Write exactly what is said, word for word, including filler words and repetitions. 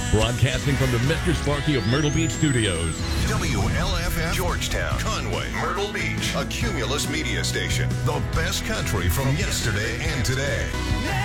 Broadcasting from the Mister Sparky of Myrtle Beach Studios. W L F M, Georgetown, Conway, Myrtle Beach, a Cumulus media station. The best country from yesterday and today.